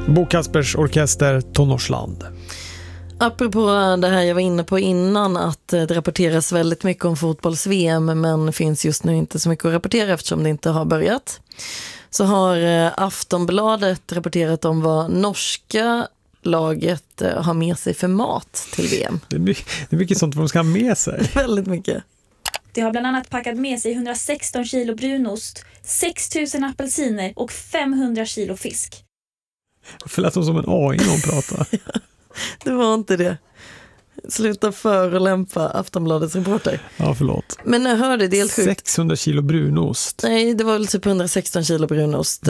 Bo Kaspers Orkester, Tonårsland. Apropå det här jag var inne på innan, att det rapporteras väldigt mycket om fotbolls-VM, men finns just nu inte så mycket att rapportera eftersom det inte har börjat. Så har Aftonbladet rapporterat om vad norska laget har med sig för mat till VM. Det är mycket sånt de ska ha med sig. Väldigt mycket. Det har bland annat packat med sig 116 kilo brunost, 6 000 apelsiner och 500 kilo fisk. För lät de som en AI när hon pratar. Det var inte det. Sluta förolämpa Aftonbladets reporter. Ja, förlåt. Men jag hörde det helt sjukt. 600 kilo brunost. Nej, det var väl typ 116 kilo brunost,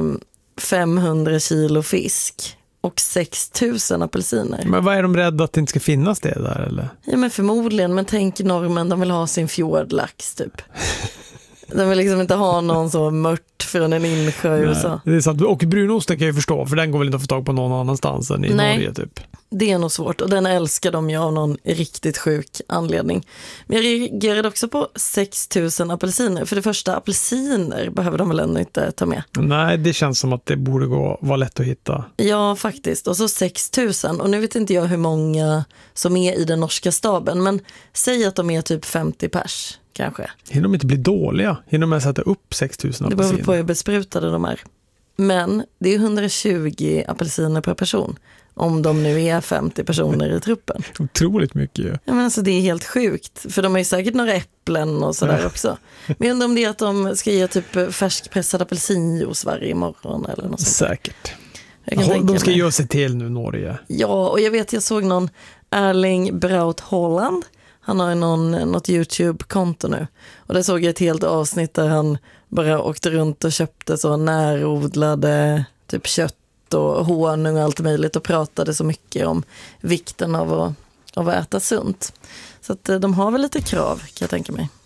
500 kilo fisk och 6 000 apelsiner. Men vad är de rädda att det inte ska finnas det där, eller? Ja, men förmodligen. Men tänk normen, de vill ha sin fjordlax typ. De vill liksom inte ha någon så mört från en insjö i USA. Det är sant. Och brunosten kan jag ju förstå, för den går väl inte att få tag på någon annanstans än i Norge typ. Det är nog svårt, och den älskar de ju av någon riktigt sjuk anledning. Men jag reagerade också på 6 000 apelsiner. För det första, apelsiner behöver de väl ändå inte ta med. Nej, det känns som att det borde vara lätt att hitta. Ja, faktiskt. Och så 6 000. Och nu vet inte jag hur många som är i den norska staben, men säg att de är typ 50 pers. Kanske. Hinner de inte bli dåliga? Hinner de sätta upp 6 000 apelsiner? Det beror på hur besprutade de är. Men det är 120 apelsiner per person. Om de nu är 50 personer i truppen. Otroligt mycket ju. Ja, men alltså det är helt sjukt. För de har ju säkert några äpplen och sådär också. Men jag undrar om det är att de ska ge typ färskpressad apelsinjuice varje morgon eller något sånt. Säkert. De ska göra sig till nu, Norge. Ja, och jag såg någon Erling Braut Haaland. Han har ju något YouTube-konto nu. Och där såg jag ett helt avsnitt där han bara åkte runt och köpte så närodlade typ kött och honung och allt möjligt och pratade så mycket om vikten av att äta sunt. Så att de har väl lite krav, kan jag tänka mig.